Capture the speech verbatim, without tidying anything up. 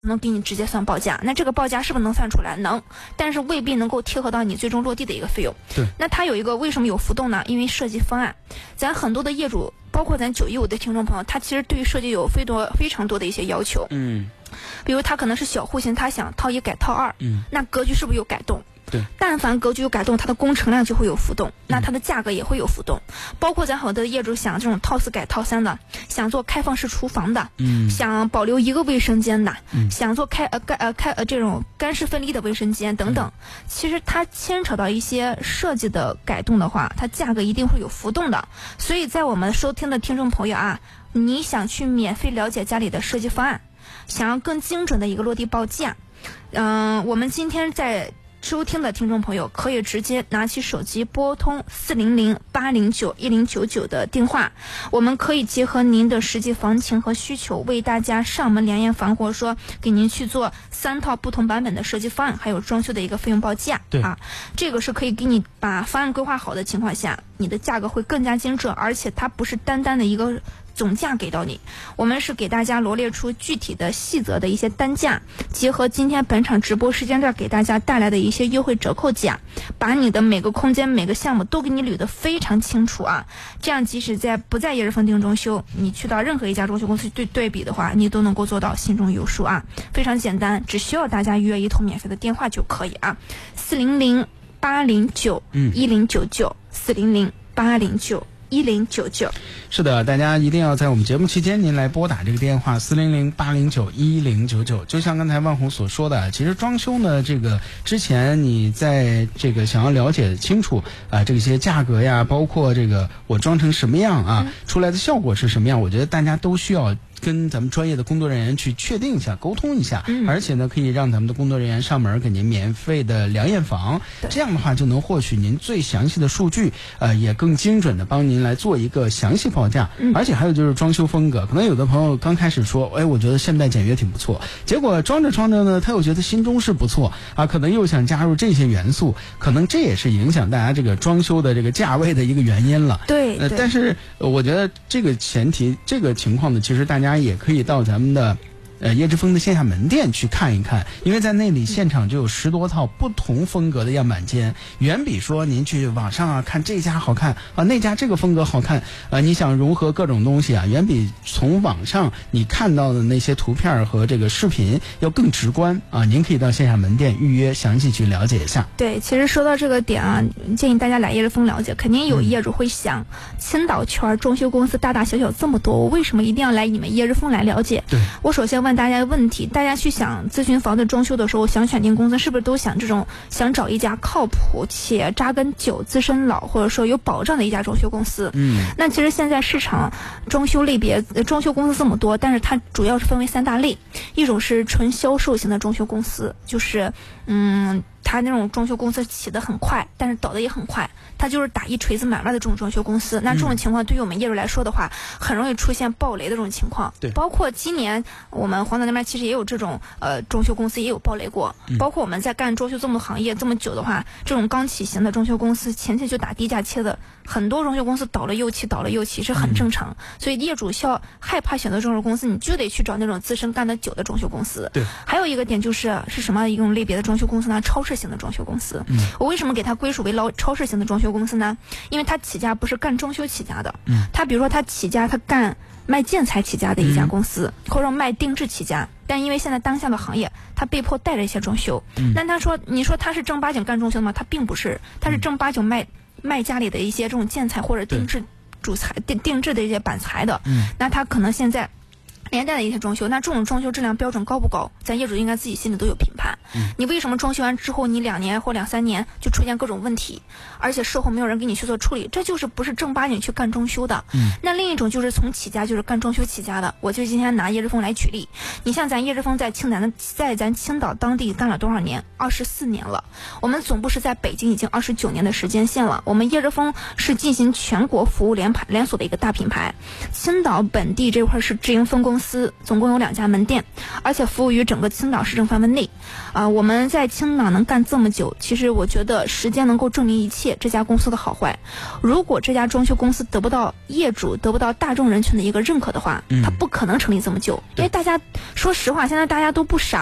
能给你直接算报价，那这个报价是不是能算出来？能，但是未必能够贴合到你最终落地的一个费用。 对， 那它有一个为什么有浮动呢？因为设计方案，咱很多的业主，包括咱九一五的听众朋友，他其实对于设计有非多非常多的一些要求。 嗯， 比如他可能是小户型，他想套一改套二， 嗯， 那格局是不是有改动？ 对， 但凡格局有改动，它的工程量就会有浮动，那它的价格也会有浮动。嗯、包括咱好多业主想这种套四改套三的，想做开放式厨房的， 嗯， 想保留一个卫生间的， 嗯、 想做开呃干呃开呃这种干湿分离的卫生间等等。嗯、其实它牵扯到一些设计的改动的话，它价格一定会有浮动的。所以在我们收听的听众朋友啊，你想去免费了解家里的设计方案，想要更精准的一个落地报价，嗯、呃，我们今天在。收听的听众朋友可以直接拿起手机拨通四零零八零九一零九九的电话，我们可以结合您的实际房情和需求，为大家上门联验房，或者说给您去做三套不同版本的设计方案，还有装修的一个费用报价。 对啊，这个是可以给你把方案规划好的情况下，你的价格会更加精准，而且它不是单单的一个总价给到你，我们是给大家罗列出具体的细则的一些单价，结合今天本场直播时间段给大家带来的一些优惠折扣价，把你的每个空间每个项目都给你捋得非常清楚啊！这样即使在不在叶日丰定装修，你去到任何一家装修公司对对比的话，你都能够做到心中有数啊！非常简单，只需要大家预约一通免费的电话就可以啊！四零零八零九一零九九，四零零八零九。一零九九， 是的，大家一定要在我们节目期间您来拨打这个电话四零零八零九一零九九。就像刚才万红所说的，其实装修呢，这个之前你在这个想要了解清楚啊、呃，这些价格呀，包括这个我装成什么样啊，嗯、出来的效果是什么样，我觉得大家都需要跟咱们专业的工作人员去确定一下，沟通一下，嗯、而且呢，可以让咱们的工作人员上门给您免费的量验房，这样的话就能获取您最详细的数据，呃，也更精准的帮您来做一个详细报价。嗯、而且还有就是装修风格，可能有的朋友刚开始说，哎，我觉得现代简约挺不错，结果装着装着呢，他又觉得新中式不错啊，可能又想加入这些元素，可能这也是影响大家这个装修的这个价位的一个原因了。 对， 呃，但是、呃、我觉得这个前提，这个情况呢，其实大家也可以到咱们的呃叶之峰的线下门店去看一看，因为在那里现场就有十多套不同风格的样板间，远比说您去网上啊看这家好看啊，那家这个风格好看啊，你想融合各种东西啊，远比从网上你看到的那些图片和这个视频要更直观啊。您可以到线下门店预约，详细去了解一下。 对，其实说到这个点啊，建议大家来叶之峰了解，肯定有业主会想，嗯、青岛圈装修公司大大小小这么多，我为什么一定要来你们叶之峰来了解？ 对， 我首先问大家的问题，大家去想咨询房子装修的时候，想选定公司，是不是都想这种想找一家靠谱且扎根久、资深老或者说有保障的一家装修公司？嗯，那其实现在市场装修类别、呃、装修公司这么多，但是它主要是分为三大类，一种是纯销售型的装修公司，就是嗯。他那种装修公司起得很快，但是倒的也很快，他就是打一锤子买卖的这种装修公司。那这种情况对于我们业主来说的话，很容易出现暴雷的这种情况。 对， 包括今年我们黄岛那边其实也有这种呃装修公司也有暴雷过。嗯、包括我们在干装修这么行业这么久的话，这种刚起型的装修公司前期就打低价切的，很多装修公司倒了又起，倒了又起是很正常。嗯、所以业主需要害怕选择装修公司，你就得去找那种资深干得久的装修公司。 对， 还有一个点就是是什么一种类别的装修公司呢？超市型的装修公司。嗯，我为什么给它归属为老超市型的装修公司呢？因为它起家不是干装修起家的。嗯，它比如说它起家，它干卖建材起家的一家公司，嗯、或者卖定制起家，但因为现在当下的行业，它被迫带着一些装修。嗯，那他说，你说他是正八经干装修吗？他并不是，他是正八经卖、嗯、卖家里的一些这种建材或者定制主材定定制的一些板材的。嗯，那他可能现在连带的一些装修，那这种装修质量标准高不高？咱业主应该自己心里都有评判。嗯、你为什么装修完之后，你两年或两三年就出现各种问题，而且事后没有人给你去做处理？这就是不是正八经去干装修的。嗯、那另一种就是从起家就是干装修起家的。我就今天拿叶之峰来举例，你像咱叶之峰在青南的，在咱青岛当地干了多少年？二十四年了。我们总部是在北京，已经二十九年的时间线了。我们叶之峰是进行全国服务联排连锁的一个大品牌，青岛本地这块是直营分公司。 司总共有两家门店，而且服务于整个青岛市政范围内。啊、呃，我们在青岛能干这么久，其实我觉得时间能够证明一切这家公司的好坏。如果这家装修公司得不到业主、得不到大众人群的一个认可的话，嗯、它不可能成立这么久。因为大家说实话，现在大家都不傻